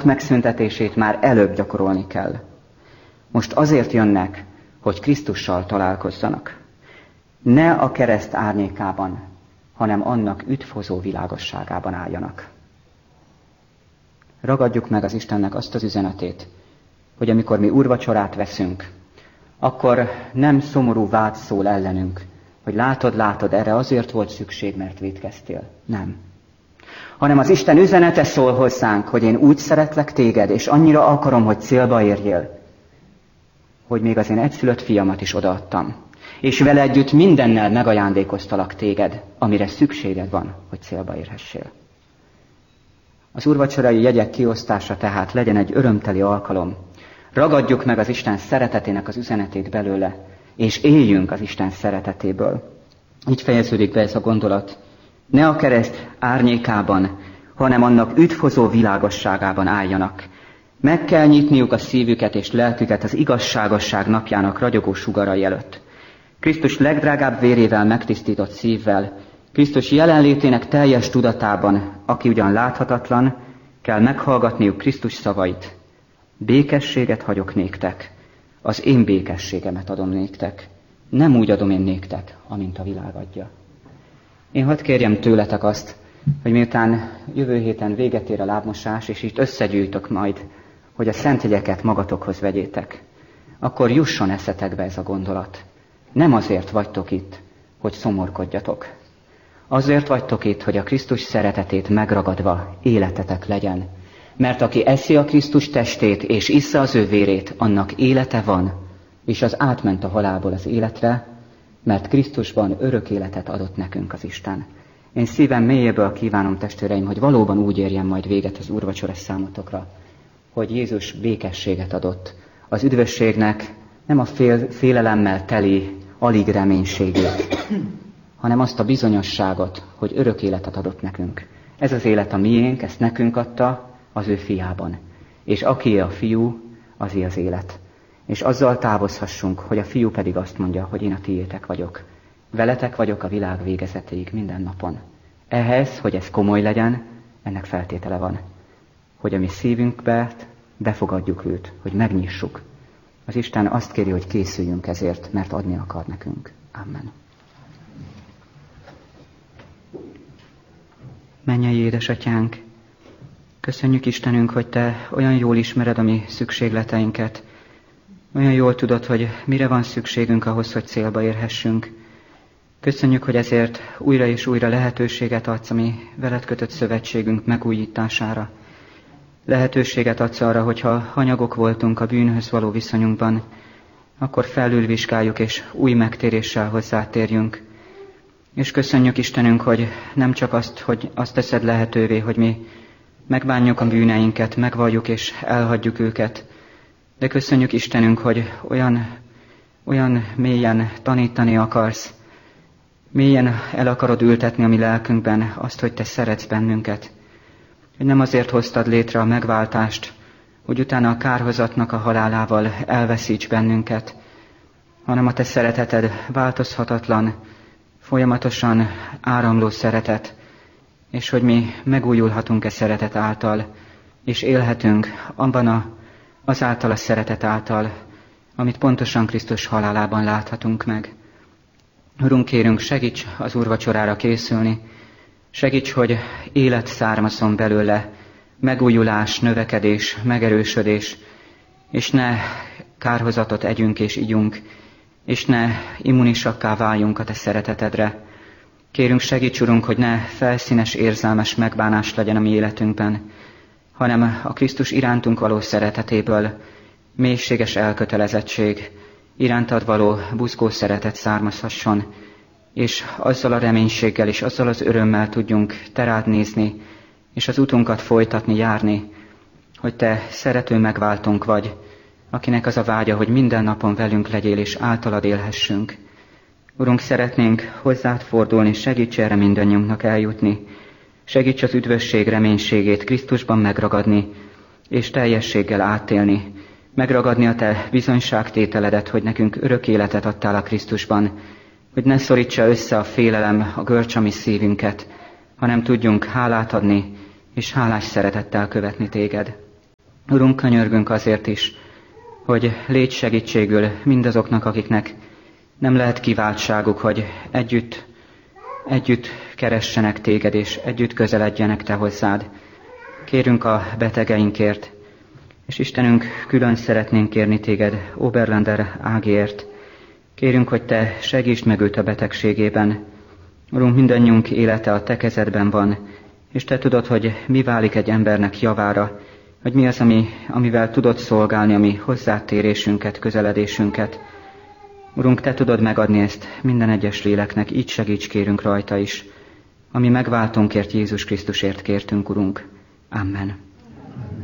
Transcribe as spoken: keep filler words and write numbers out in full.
megszüntetését már előbb gyakorolni kell. Most azért jönnek, hogy Krisztussal találkozzanak. Ne a kereszt árnyékában, hanem annak üdvhozó világosságában álljanak. Ragadjuk meg az Istennek azt az üzenetét, hogy amikor mi úrvacsorát veszünk, akkor nem szomorú vád szól ellenünk, hogy látod, látod, erre azért volt szükség, mert vétkeztél. Nem. Hanem az Isten üzenete szól hozzánk, hogy én úgy szeretlek téged, és annyira akarom, hogy célba érjél, hogy még az én egyszülött fiamat is odaadtam. És vele együtt mindennel megajándékoztalak téged, amire szükséged van, hogy célba érhessél. Az úrvacsorai jegyek kiosztása tehát legyen egy örömteli alkalom. Ragadjuk meg az Isten szeretetének az üzenetét belőle, és éljünk az Isten szeretetéből. Így fejeződik be ez a gondolat. Ne a kereszt árnyékában, hanem annak üdvhozó világosságában álljanak. Meg kell nyitniuk a szívüket és lelküket az igazságosság napjának ragyogó sugarai előtt. Krisztus legdrágább vérével megtisztított szívvel, Krisztus jelenlétének teljes tudatában, aki ugyan láthatatlan, kell meghallgatniuk Krisztus szavait. Békességet hagyok néktek, az én békességemet adom néktek. Nem úgy adom én néktek, amint a világ adja. Én hadd kérjem tőletek azt, hogy miután jövő héten véget ér a lábmosás, és itt összegyűjtök majd, hogy a szentjegyeket magatokhoz vegyétek, akkor jusson eszetekbe ez a gondolat. Nem azért vagytok itt, hogy szomorkodjatok. Azért vagytok itt, hogy a Krisztus szeretetét megragadva életetek legyen. Mert aki eszi a Krisztus testét és issza az ő vérét, annak élete van, és az átment a halálból az életre, mert Krisztusban örök életet adott nekünk az Isten. Én szívem mélyéből kívánom, testvéreim, hogy valóban úgy érjen majd véget az úrvacsora számotokra, hogy Jézus békességet adott. Az üdvösségnek nem a fél, félelemmel teli alig reménységét, hanem azt a bizonyosságot, hogy örök életet adott nekünk. Ez az élet a miénk, ezt nekünk adta az ő fiában. És akié a fiú, azé az élet. És azzal távozhassunk, hogy a fiú pedig azt mondja, hogy én a tiétek vagyok. Veletek vagyok a világ végezetéig minden napon. Ehhez, hogy ez komoly legyen, ennek feltétele van. Hogy a mi szívünkbe befogadjuk őt, hogy megnyissuk. Az Isten azt kéri, hogy készüljünk ezért, mert adni akar nekünk. Amen. Mennyei édesatyánk, köszönjük Istenünk, hogy te olyan jól ismered a mi szükségleteinket. Olyan jól tudod, hogy mire van szükségünk ahhoz, hogy célba érhessünk. Köszönjük, hogy ezért újra és újra lehetőséget adsz a mi veled kötött szövetségünk megújítására. Lehetőséget adsz arra, hogyha hanyagok voltunk a bűnhöz való viszonyunkban, akkor felülvizsgáljuk és új megtéréssel hozzátérjünk. És köszönjük Istenünk, hogy nem csak azt, hogy azt teszed lehetővé, hogy mi megbánjuk a bűneinket, megvalljuk és elhagyjuk őket, de köszönjük Istenünk, hogy olyan, olyan mélyen tanítani akarsz, mélyen el akarod ültetni a mi lelkünkben azt, hogy te szeretsz bennünket. Hogy nem azért hoztad létre a megváltást, hogy utána a kárhozatnak a halálával elveszíts bennünket, hanem a te szereteted változhatatlan, folyamatosan áramló szeretet, és hogy mi megújulhatunk e szeretet által, és élhetünk abban a, azáltal a szeretet által, amit pontosan Krisztus halálában láthatunk meg. Urunk, kérünk, segíts az úrvacsorára készülni, segíts, hogy élet származzon belőle, megújulás, növekedés, megerősödés, és ne kárhozatot együnk és igyunk, és ne immunisakká váljunk a te szeretetedre. Kérünk, segíts, Urunk, hogy ne felszínes, érzelmes megbánás legyen a mi életünkben, hanem a Krisztus irántunk való szeretetéből mélységes elkötelezettség, irántad való buzgó szeretet származhasson, és azzal a reménységgel és azzal az örömmel tudjunk te rád nézni, és az utunkat folytatni, járni, hogy te szerető megváltunk vagy, akinek az a vágya, hogy minden napon velünk legyél, és általad élhessünk. Urunk, szeretnénk hozzád fordulni, segíts erre mindannyiunknak eljutni, segíts az üdvösség reménységét Krisztusban megragadni, és teljességgel átélni, megragadni a te bizonyságtételedet, hogy nekünk örök életet adtál a Krisztusban, hogy ne szorítsa össze a félelem a görcs a mi szívünket, hanem tudjunk hálát adni, és hálás szeretettel követni téged. Urunk, könyörgünk azért is, hogy légy segítségül mindazoknak, akiknek nem lehet kiváltságuk, hogy együtt, együtt keressenek téged, és együtt közeledjenek te hozzád. Kérünk a betegeinkért, és Istenünk, külön szeretnénk kérni téged Oberlander Ágiért. Kérünk, hogy te segítsd meg őt a betegségében. Urunk, mindannyiunk élete a te kezedben van, és te tudod, hogy mi válik egy embernek javára, hogy mi az, ami, amivel tudod szolgálni a mi hozzátérésünket, közeledésünket. Urunk, te tudod megadni ezt minden egyes léleknek, így segíts kérünk rajta is. Ami megváltónkért, Jézus Krisztusért kértünk, Urunk. Amen.